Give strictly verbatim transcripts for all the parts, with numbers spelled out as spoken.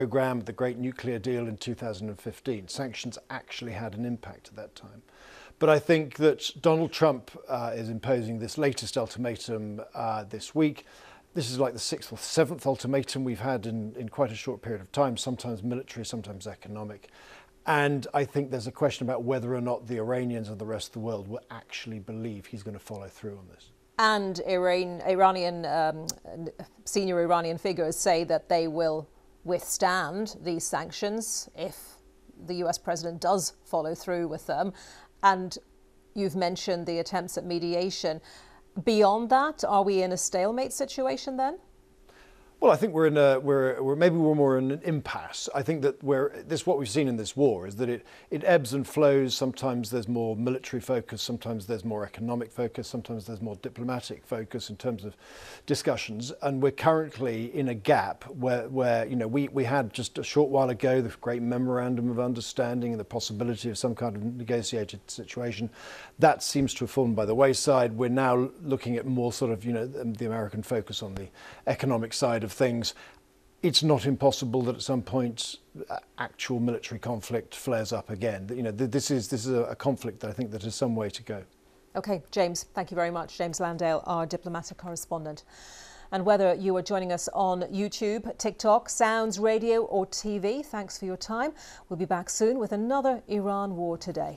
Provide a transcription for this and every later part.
program, the great nuclear deal in two thousand fifteen. Sanctions actually had an impact at that time. But I think that Donald Trump uh, is imposing this latest ultimatum uh, this week. This is like the sixth or seventh ultimatum we've had in, in quite a short period of time, sometimes military, sometimes economic. And I think there's a question about whether or not the Iranians and the rest of the world will actually believe he's going to follow through on this. And Iran, Iranian um, senior Iranian figures say that they will withstand these sanctions if the U S president does follow through with them. And you've mentioned the attempts at mediation. Beyond that, are we in a stalemate situation then? Well, I think we're in a we're, we're maybe we're more in an impasse. I think that we're this what we've seen in this war is that it it ebbs and flows. Sometimes there's more military focus, sometimes there's more economic focus, sometimes there's more diplomatic focus in terms of discussions. And we're currently in a gap where where you know we we had just a short while ago the great memorandum of understanding and the possibility of some kind of negotiated situation. That seems to have fallen by the wayside. We're now looking at more sort of you know the American focus on the economic side of things. It's not impossible that at some point uh, actual military conflict flares up again. You know, th this is this is a, a conflict that I think that has some way to go. Okay, James, thank you very much. James Landale, our diplomatic correspondent. And whether you are joining us on YouTube, TikTok, Sounds Radio or T V, thanks for your time. We'll be back soon with another Iran War Today.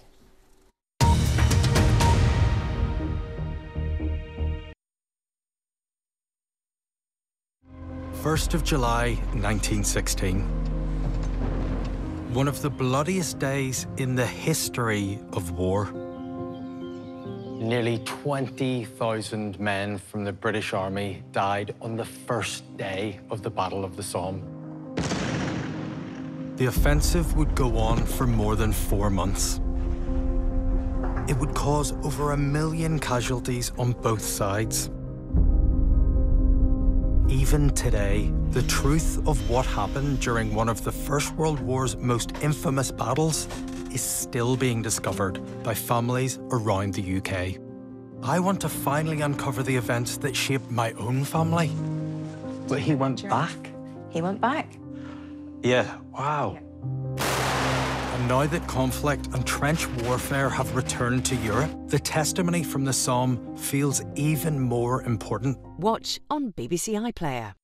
first of July nineteen sixteen. One of the bloodiest days in the history of war. Nearly twenty thousand men from the British Army died on the first day of the Battle of the Somme. The offensive would go on for more than four months. It would cause over a million casualties on both sides. Even today, the truth of what happened during one of the First World War's most infamous battles is still being discovered by families around the U K. I want to finally uncover the events that shaped my own family. But he went back? He went back. Yeah, wow. And now that conflict and trench warfare have returned to Europe, the testimony from the Somme feels even more important. Watch on B B C iPlayer.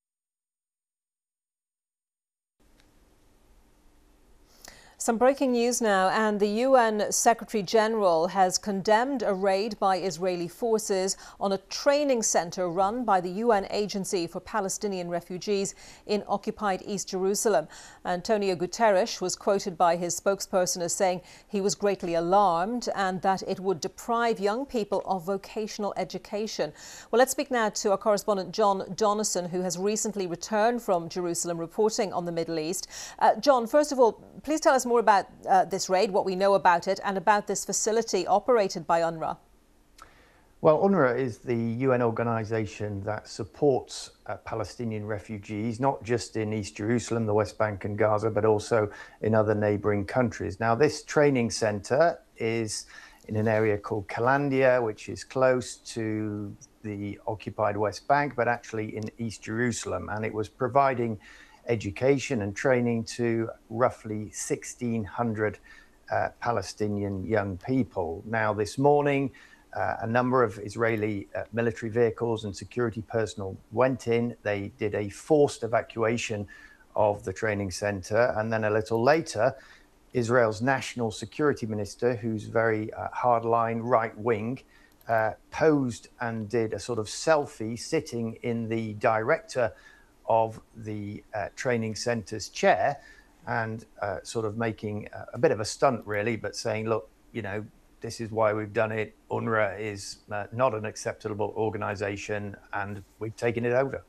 Some breaking news now, and the U N Secretary-General has condemned a raid by Israeli forces on a training centre run by the U N Agency for Palestinian Refugees in occupied East Jerusalem. Antonio Guterres was quoted by his spokesperson as saying he was greatly alarmed and that it would deprive young people of vocational education. Well, let's speak now to our correspondent John Donison, who has recently returned from Jerusalem reporting on the Middle East. Uh, John, first of all, please tell us more about uh, this raid, what we know about it, and about this facility operated by UNRWA. Well, UNRWA is the U N organisation that supports uh, Palestinian refugees, not just in East Jerusalem, the West Bank and Gaza, but also in other neighbouring countries. Now, this training centre is in an area called Kalandia, which is close to the occupied West Bank, but actually in East Jerusalem. And it was providing education and training to roughly sixteen hundred uh, Palestinian young people. Now, this morning, uh, a number of Israeli uh, military vehicles and security personnel went in. They did a forced evacuation of the training center. And then a little later, Israel's national security minister, who's very uh, hardline right wing, uh, posed and did a sort of selfie sitting in the director of the uh, training center's chair and uh, sort of making a, a bit of a stunt, really, but saying, look, you know, this is why we've done it. UNRWA is uh, not an acceptable organization and we've taken it over.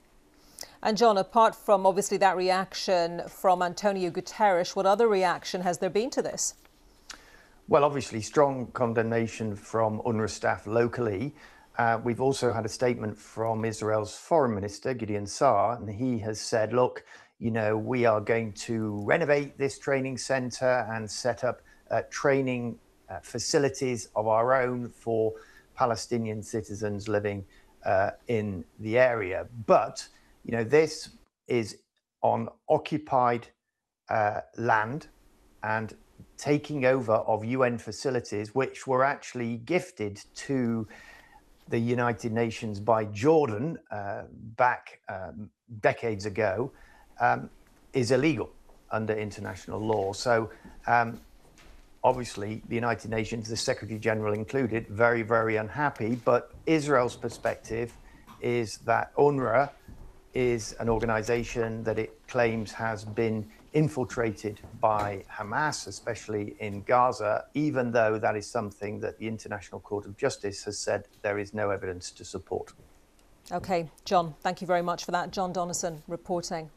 And John, apart from obviously that reaction from Antonio Guterres, what other reaction has there been to this? Well, obviously strong condemnation from UNRWA staff locally. Uh, we've also had a statement from Israel's foreign minister, Gideon Saar, and he has said, look, you know, we are going to renovate this training center and set up uh, training uh, facilities of our own for Palestinian citizens living uh, in the area. But, you know, this is on occupied uh, land and taking over of U N facilities, which were actually gifted to the United Nations by Jordan uh, back um, decades ago, um, is illegal under international law. So um, obviously the United Nations, the Secretary General included, very, very unhappy. But Israel's perspective is that UNRWA is an organization that it claims has been infiltrated by Hamas, especially in Gaza, even though that is something that the International Court of Justice has said there is no evidence to support. OK, John, thank you very much for that. John Donnison reporting.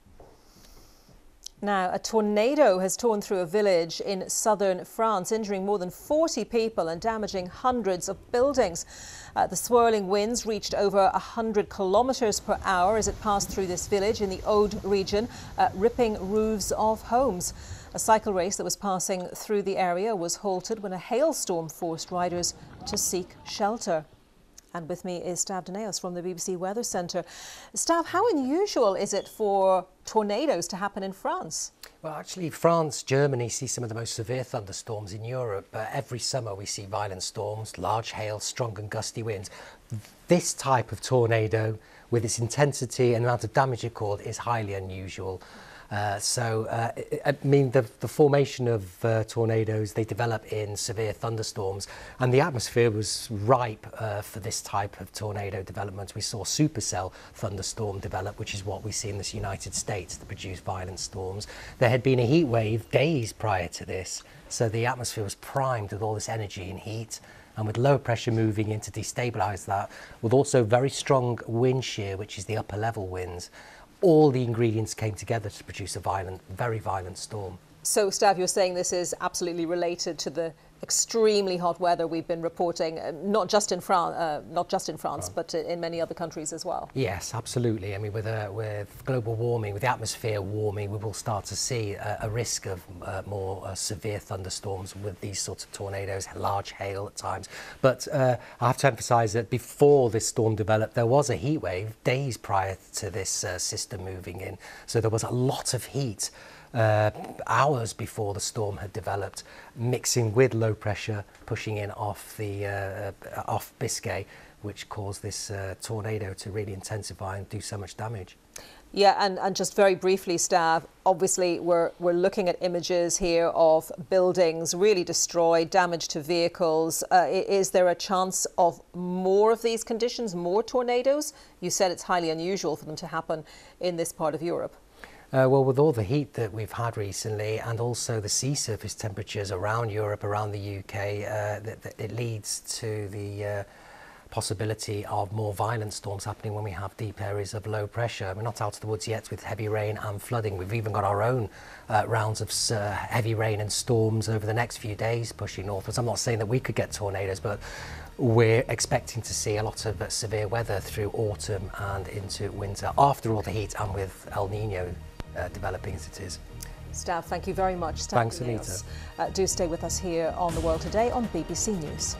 Now, a tornado has torn through a village in southern France, injuring more than forty people and damaging hundreds of buildings. Uh, the swirling winds reached over one hundred kilometres per hour as it passed through this village in the Aude region, uh, ripping roofs off homes. A cycle race that was passing through the area was halted when a hailstorm forced riders to seek shelter. And with me is Stav Danaos from the B B C Weather Centre. Stav, how unusual is it for tornadoes to happen in France? Well, actually, France, Germany see some of the most severe thunderstorms in Europe. Uh, every summer we see violent storms, large hail, strong and gusty winds. This type of tornado, with its intensity and amount of damage it caused, is highly unusual. Uh, so, uh, I mean, the, the formation of uh, tornadoes, they develop in severe thunderstorms, and the atmosphere was ripe uh, for this type of tornado development. We saw supercell thunderstorm develop, which is what we see in the United States to produce violent storms. There had been a heat wave days prior to this, so the atmosphere was primed with all this energy and heat, and with low pressure moving in to destabilise that, with also very strong wind shear, which is the upper level winds. All the ingredients came together to produce a violent, very violent storm. So, Stav, you're saying this is absolutely related to the extremely hot weather we've been reporting, uh, not just in France, uh, not just in France, but in many other countries as well. Yes, absolutely. I mean, with uh, with global warming, with the atmosphere warming, we will start to see a, a risk of uh, more uh, severe thunderstorms with these sorts of tornadoes, large hail at times. But uh, I have to emphasise that before this storm developed, there was a heat wave days prior to this uh, system moving in. So there was a lot of heat. Uh, hours before the storm had developed, mixing with low pressure, pushing in off the uh, off Biscay, which caused this uh, tornado to really intensify and do so much damage. Yeah, and, and just very briefly, Stav, obviously we're, we're looking at images here of buildings really destroyed, damage to vehicles. Uh, is there a chance of more of these conditions, more tornadoes? You said it's highly unusual for them to happen in this part of Europe. Uh, well, with all the heat that we've had recently and also the sea surface temperatures around Europe, around the U K, uh, that, that it leads to the uh, possibility of more violent storms happening when we have deep areas of low pressure. We're not out of the woods yet with heavy rain and flooding. We've even got our own uh, rounds of uh, heavy rain and storms over the next few days pushing northwards. I'm not saying that we could get tornadoes, but we're expecting to see a lot of uh, severe weather through autumn and into winter after all the heat and with El Nino Uh, developing as it is. Stav, thank you very much. Stav Thanks, Anita. Uh, do stay with us here on The World Today on B B C News.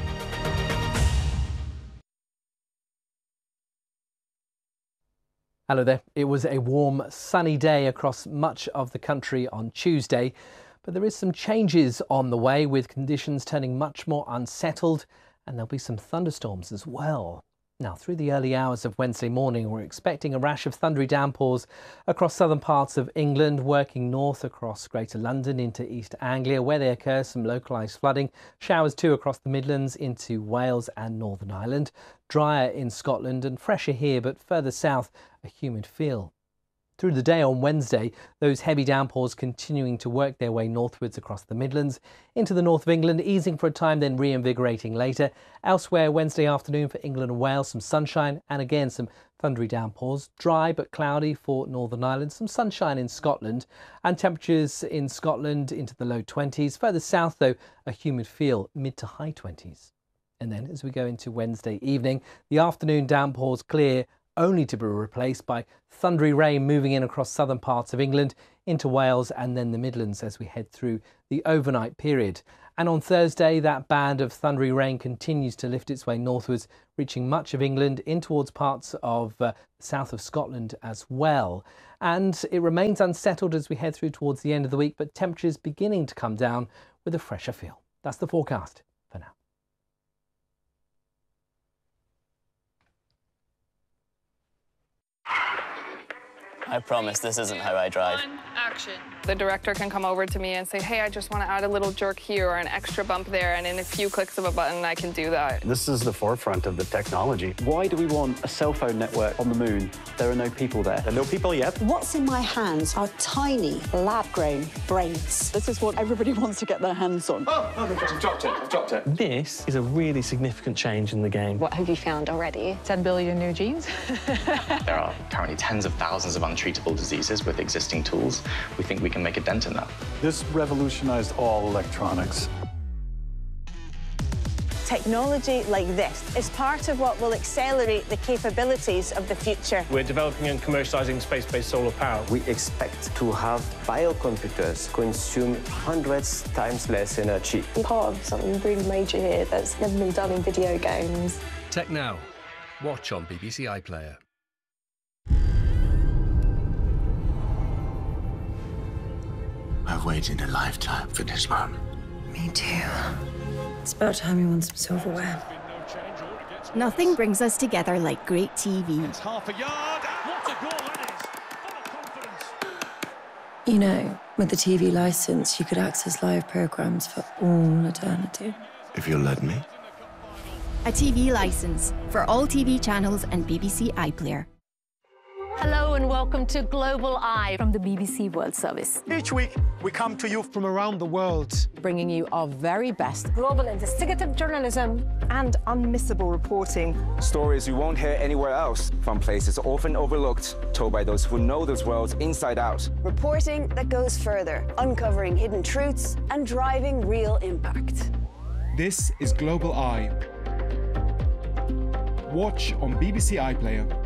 Hello there. It was a warm, sunny day across much of the country on Tuesday, but there is some changes on the way, with conditions turning much more unsettled, and there'll be some thunderstorms as well. Now, through the early hours of Wednesday morning, we're expecting a rash of thundery downpours across southern parts of England, working north across Greater London into East Anglia, where they occur some localised flooding. Showers too across the Midlands into Wales and Northern Ireland. Drier in Scotland and fresher here, but further south, a humid feel. Through the day on Wednesday, those heavy downpours continuing to work their way northwards across the Midlands, into the north of England, easing for a time, then reinvigorating later. Elsewhere, Wednesday afternoon for England and Wales, some sunshine and again some thundery downpours. Dry but cloudy for Northern Ireland, some sunshine in Scotland, and temperatures in Scotland into the low twenties. Further south, though, a humid feel, mid to high twenties. And then as we go into Wednesday evening, the afternoon downpours clear only to be replaced by thundery rain moving in across southern parts of England into Wales and then the Midlands as we head through the overnight period. And on Thursday, that band of thundery rain continues to lift its way northwards, reaching much of England in towards parts of uh, the south of Scotland as well. And it remains unsettled as we head through towards the end of the week, but temperatures beginning to come down with a fresher feel. That's the forecast for now. I promise this isn't how I drive. On, action. The director can come over to me and say, hey, I just want to add a little jerk here or an extra bump there, and in a few clicks of a button, I can do that. This is the forefront of the technology. Why do we want a cell phone network on the moon? There are no people there. There are no people yet. What's in my hands are tiny, lab-grown brains. This is what everybody wants to get their hands on. Oh, oh my gosh, I've dropped it, I've dropped it. This is a really significant change in the game. What have you found already? ten billion new genes. There are currently tens of thousands of untreatable diseases with existing tools. We think we can make a dent in that. This revolutionized all electronics. Technology like this is part of what will accelerate the capabilities of the future. We're developing and commercializing space-based solar power. We expect to have biocomputers consume hundreds times less energy. I'm part of something really major here that's never been done in video games. Tech Now. Watch on B B C iPlayer. I've waited a lifetime for this moment. Me too. It's about time you won some silverware. Nothing brings us together like great T V. It's half a yard. What a goal that is! Full of confidence. You know, with the T V license, you could access live programs for all eternity. If you'll let me. A T V license for all T V channels and B B C iPlayer. Hello and welcome to Global Eye from the B B C World Service. Each week, we come to you from around the world, bringing you our very best global investigative journalism and unmissable reporting. Stories you won't hear anywhere else, from places often overlooked, told by those who know those worlds inside out. Reporting that goes further, uncovering hidden truths and driving real impact. This is Global Eye. Watch on B B C iPlayer.